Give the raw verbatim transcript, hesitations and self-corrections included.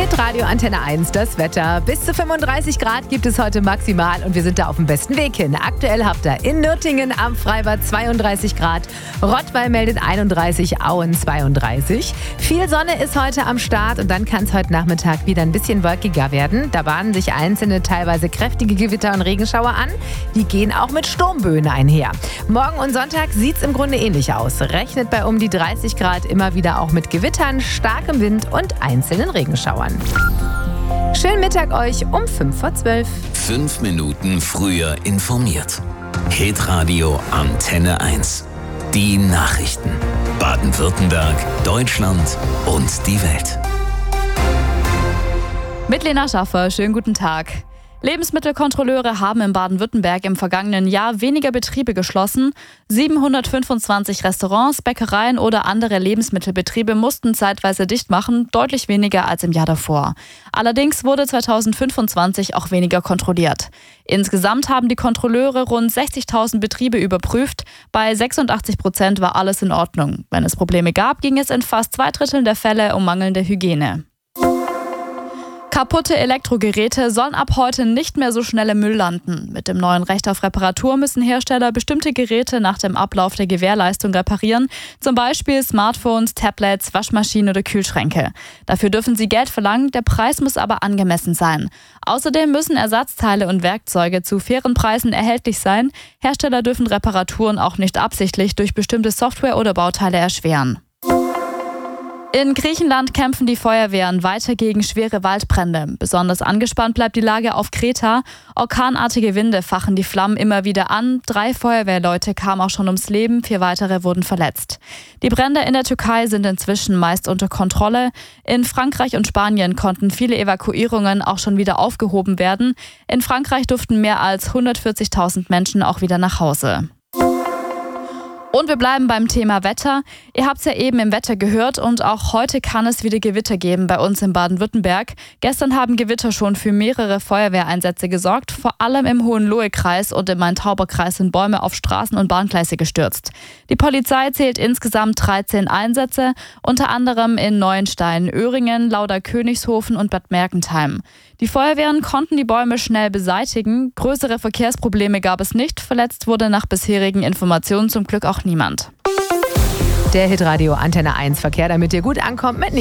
Hitradio Antenne eins, das Wetter. Bis zu fünfunddreißig Grad gibt es heute maximal und wir sind da auf dem besten Weg hin. Aktuell habt ihr in Nürtingen am Freibad zweiunddreißig Grad, Rottweil meldet einunddreißig, Auen zweiunddreißig. Viel Sonne ist heute am Start und dann kann es heute Nachmittag wieder ein bisschen wolkiger werden. Da bahnen sich einzelne, teilweise kräftige Gewitter und Regenschauer an. Die gehen auch mit Sturmböen einher. Morgen und Sonntag sieht es im Grunde ähnlich aus. Rechnet bei um die dreißig Grad immer wieder auch mit Gewittern, starkem Wind und einzelnen Regenschauern. Schönen Mittag euch um fünf vor zwölf. Fünf Minuten früher informiert. Hitradio Antenne eins. Die Nachrichten. Baden-Württemberg, Deutschland und die Welt. Mit Lena Schaffer, schönen guten Tag. Lebensmittelkontrolleure haben in Baden-Württemberg im vergangenen Jahr weniger Betriebe geschlossen. siebenhundertfünfundzwanzig Restaurants, Bäckereien oder andere Lebensmittelbetriebe mussten zeitweise dicht machen, deutlich weniger als im Jahr davor. Allerdings wurde zweitausendfünfundzwanzig auch weniger kontrolliert. Insgesamt haben die Kontrolleure rund sechzigtausend Betriebe überprüft. Bei sechsundachtzig Prozent war alles in Ordnung. Wenn es Probleme gab, ging es in fast zwei Dritteln der Fälle um mangelnde Hygiene. Kaputte Elektrogeräte sollen ab heute nicht mehr so schnell im Müll landen. Mit dem neuen Recht auf Reparatur müssen Hersteller bestimmte Geräte nach dem Ablauf der Gewährleistung reparieren, zum Beispiel Smartphones, Tablets, Waschmaschinen oder Kühlschränke. Dafür dürfen sie Geld verlangen, der Preis muss aber angemessen sein. Außerdem müssen Ersatzteile und Werkzeuge zu fairen Preisen erhältlich sein. Hersteller dürfen Reparaturen auch nicht absichtlich durch bestimmte Software oder Bauteile erschweren. In Griechenland kämpfen die Feuerwehren weiter gegen schwere Waldbrände. Besonders angespannt bleibt die Lage auf Kreta. Orkanartige Winde fachen die Flammen immer wieder an. Drei Feuerwehrleute kamen auch schon ums Leben, vier weitere wurden verletzt. Die Brände in der Türkei sind inzwischen meist unter Kontrolle. In Frankreich und Spanien konnten viele Evakuierungen auch schon wieder aufgehoben werden. In Frankreich durften mehr als hundertvierzigtausend Menschen auch wieder nach Hause. Und wir bleiben beim Thema Wetter. Ihr habt es ja eben im Wetter gehört und auch heute kann es wieder Gewitter geben bei uns in Baden-Württemberg. Gestern haben Gewitter schon für mehrere Feuerwehreinsätze gesorgt. Vor allem im Hohenlohe-Kreis und im Main-Tauber-Kreis sind Bäume auf Straßen und Bahngleise gestürzt. Die Polizei zählt insgesamt dreizehn Einsätze, unter anderem in Neuenstein, Öhringen, Lauder-Königshofen und Bad Mergentheim. Die Feuerwehren konnten die Bäume schnell beseitigen. Größere Verkehrsprobleme gab es nicht. Verletzt wurde nach bisherigen Informationen zum Glück auch niemand. Der Hitradio Antenne eins Verkehr, damit ihr gut ankommt mit